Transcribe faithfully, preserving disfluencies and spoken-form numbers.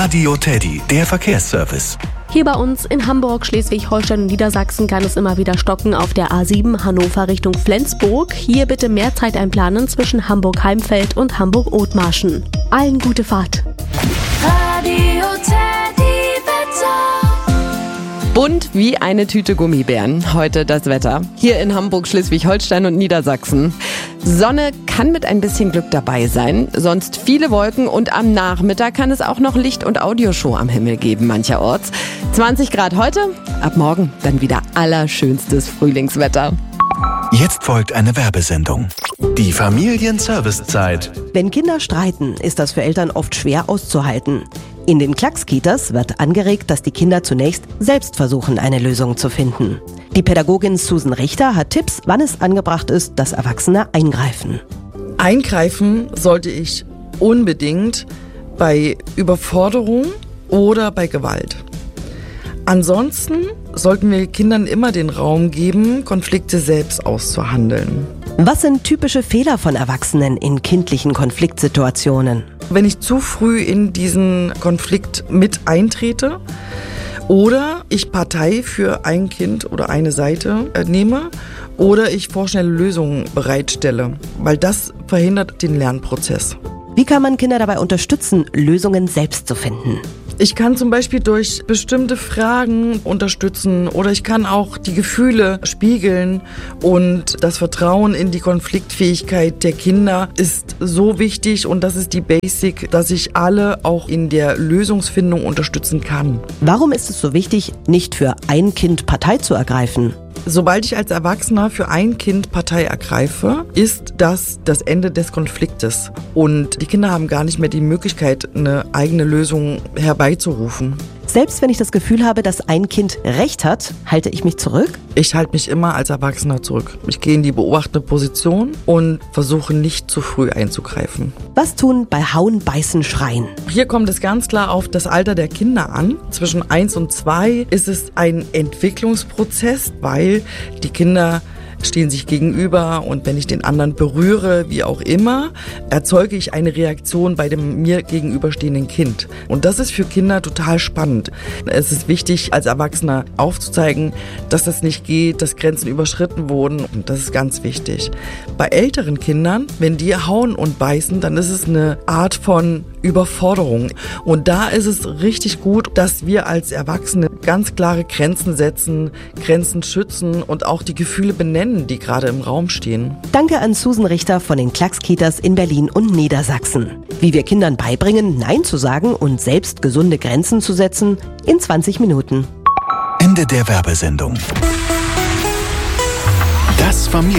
Radio Teddy, der Verkehrsservice. Hier bei uns in Hamburg, Schleswig-Holstein und Niedersachsen kann es immer wieder stocken auf der A sieben Hannover Richtung Flensburg. Hier bitte mehr Zeit einplanen zwischen Hamburg-Heimfeld und Hamburg-Othmarschen. Allen gute Fahrt. Radio Teddy Wetter. Bunt wie eine Tüte Gummibären. Heute das Wetter. Hier in Hamburg, Schleswig-Holstein und Niedersachsen. Sonne kann mit ein bisschen Glück dabei sein, sonst viele Wolken und am Nachmittag kann es auch noch Licht- und Audioshow am Himmel geben mancherorts. zwanzig Grad heute, ab morgen dann wieder allerschönstes Frühlingswetter. Jetzt folgt eine Werbesendung. Die Familienservicezeit. Wenn Kinder streiten, ist das für Eltern oft schwer auszuhalten. In den Klacks-Kitas wird angeregt, dass die Kinder zunächst selbst versuchen, eine Lösung zu finden. Die Pädagogin Susan Richter hat Tipps, wann es angebracht ist, dass Erwachsene eingreifen. Eingreifen sollte ich unbedingt bei Überforderung oder bei Gewalt. Ansonsten sollten wir Kindern immer den Raum geben, Konflikte selbst auszuhandeln. Was sind typische Fehler von Erwachsenen in kindlichen Konfliktsituationen? Wenn ich zu früh in diesen Konflikt mit eintrete oder ich Partei für ein Kind oder eine Seite nehme oder ich vorschnelle Lösungen bereitstelle, weil das verhindert den Lernprozess. Wie kann man Kinder dabei unterstützen, Lösungen selbst zu finden? Ich kann zum Beispiel durch bestimmte Fragen unterstützen oder ich kann auch die Gefühle spiegeln und das Vertrauen in die Konfliktfähigkeit der Kinder ist so wichtig und das ist die Basic, dass ich alle auch in der Lösungsfindung unterstützen kann. Warum ist es so wichtig, nicht für ein Kind Partei zu ergreifen? Sobald ich als Erwachsener für ein Kind Partei ergreife, ist das das Ende des Konfliktes. Und die Kinder haben gar nicht mehr die Möglichkeit, eine eigene Lösung herbeizurufen. Selbst wenn ich das Gefühl habe, dass ein Kind Recht hat, halte ich mich zurück? Ich halte mich immer als Erwachsener zurück. Ich gehe in die beobachtende Position und versuche nicht zu früh einzugreifen. Was tun bei Hauen, Beißen, Schreien? Hier kommt es ganz klar auf das Alter der Kinder an. Zwischen eins und zwei ist es ein Entwicklungsprozess, weil die Kinder stehen sich gegenüber und wenn ich den anderen berühre, wie auch immer, erzeuge ich eine Reaktion bei dem mir gegenüberstehenden Kind. Und das ist für Kinder total spannend. Es ist wichtig, als Erwachsener aufzuzeigen, dass das nicht geht, dass Grenzen überschritten wurden und das ist ganz wichtig. Bei älteren Kindern, wenn die hauen und beißen, dann ist es eine Art von Überforderung. Und da ist es richtig gut, dass wir als Erwachsene ganz klare Grenzen setzen, Grenzen schützen und auch die Gefühle benennen, die gerade im Raum stehen. Danke an Susan Richter von den Klacks-Kitas in Berlin und Niedersachsen. Wie wir Kindern beibringen, Nein zu sagen und selbst gesunde Grenzen zu setzen, in zwanzig Minuten. Ende der Werbesendung. Das Familien